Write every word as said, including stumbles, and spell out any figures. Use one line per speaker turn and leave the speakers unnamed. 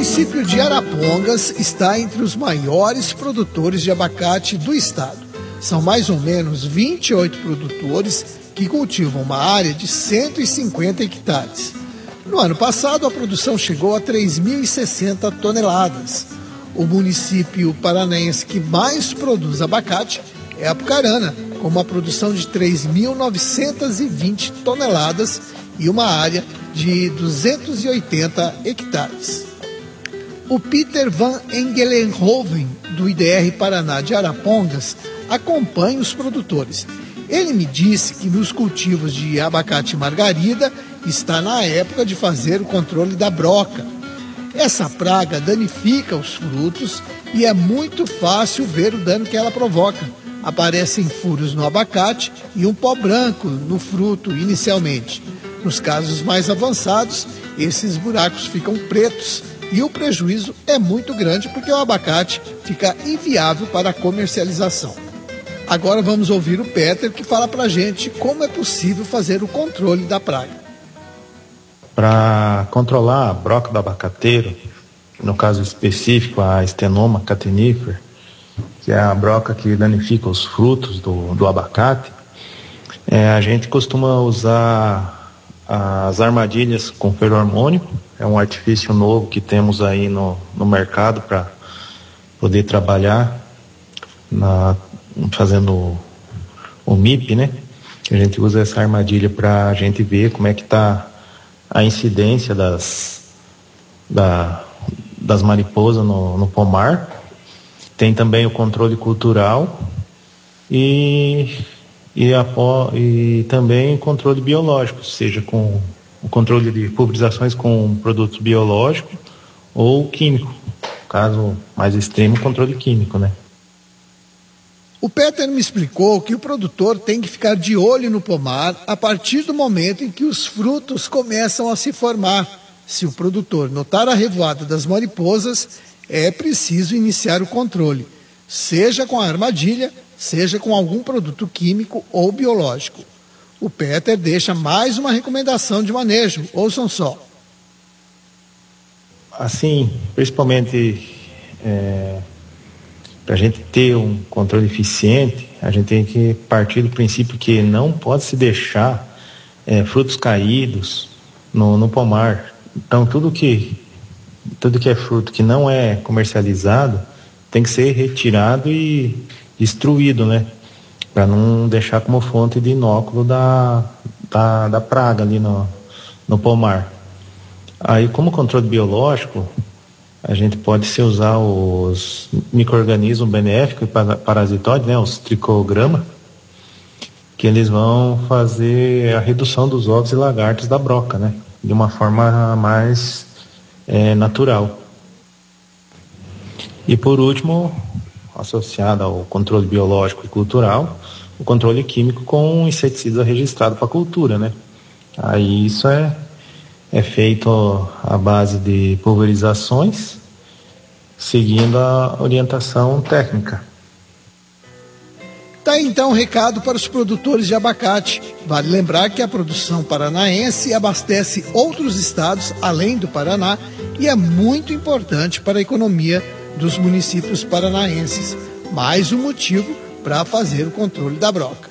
município de Arapongas está entre os maiores produtores de abacate do estado. São mais ou menos vinte e oito produtores que cultivam uma área de cento e cinquenta hectares. No ano passado, a produção chegou a três mil e sessenta toneladas. O município paranaense que mais produz abacate é Apucarana, com uma produção de três mil novecentas e vinte toneladas e uma área de duzentos e oitenta hectares. O Peter Van Engelenhoven, do I D R Paraná de Arapongas, acompanha os produtores. Ele me disse que nos cultivos de abacate margarida está na época de fazer o controle da broca. Essa praga danifica os frutos e é muito fácil ver o dano que ela provoca. Aparecem furos no abacate e um pó branco no fruto inicialmente. Nos casos mais avançados, esses buracos ficam pretos e o prejuízo é muito grande porque o abacate fica inviável para a comercialização. Agora vamos ouvir o Peter, que fala pra gente como é possível fazer o controle da praga.
Para controlar a broca do abacateiro, no caso específico a Stenoma catenífera, que é a broca que danifica os frutos do, do abacate, é, a gente costuma usar as armadilhas com feromônio. É um artifício novo que temos aí no, no mercado para poder trabalhar na, fazendo o, o M I P, né? A gente usa essa armadilha para a gente ver como é que está a incidência das, da, das mariposas no, no pomar. Tem também o controle cultural e, e, a, e também controle biológico, seja com o controle de pulverizações com produtos biológicos ou químico. Caso mais extremo, controle químico, né?
O Peter me explicou que o produtor tem que ficar de olho no pomar a partir do momento em que os frutos começam a se formar. Se o produtor notar a revoada das mariposas, é preciso iniciar o controle, seja com a armadilha, seja com algum produto químico ou biológico. O Peter deixa mais uma recomendação de manejo. Ouçam só.
Assim, principalmente é, para a gente ter um controle eficiente, a gente tem que partir do princípio que não pode se deixar é, frutos caídos no, no pomar. Então, tudo que, tudo que é fruto que não é comercializado tem que ser retirado e destruído, né? Para não deixar como fonte de inóculo da, da, da praga ali no, no pomar. Aí, como controle biológico, a gente pode se usar os micro-organismos benéficos e parasitóides, né, os tricograma, que eles vão fazer a redução dos ovos e lagartos da broca, né, de uma forma mais é, natural. E por último, associado ao controle biológico e cultural, o controle químico com inseticida registrado para a cultura, né. Aí isso é é feito à base de pulverizações, seguindo a orientação técnica.
Tá então um recado para os produtores de abacate. Vale lembrar que a produção paranaense abastece outros estados além do Paraná e é muito importante para a economia dos municípios paranaenses. Mais um motivo para fazer o controle da broca.